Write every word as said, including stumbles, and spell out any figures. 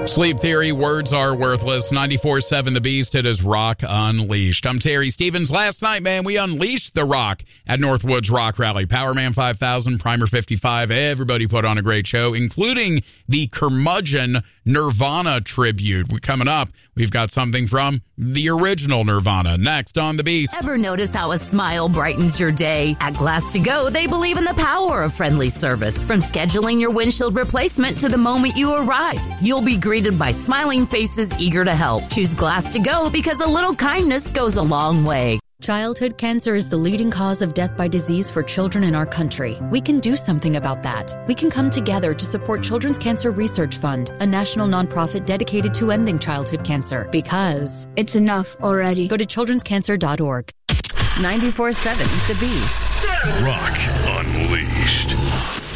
Sleep Theory, words are worthless. ninety-four point seven The Beast, it is Rock Unleashed. I'm Terry Stevens. Last night, man, we unleashed the rock at Northwoods Rock Rally. Powerman five thousand, Primer fifty-five, everybody put on a great show, including the curmudgeon Nirvana tribute. We Coming up, we've got something from the original Nirvana. Next on The Beast. Ever notice how a smile brightens your day? At Glass to Go, they believe in the power of friendly service. From scheduling your windshield replacement to the moment you arrive, you'll be greeted by smiling faces eager to help. Choose Glass to Go because a little kindness goes a long way. Childhood cancer is the leading cause of death by disease for children in our country. We can do something about that. We can come together to support Children's Cancer Research Fund, a national nonprofit dedicated to ending childhood cancer. Because it's enough already. Go to children's cancer dot org. ninety-four point seven The Beast. Rock Unleashed.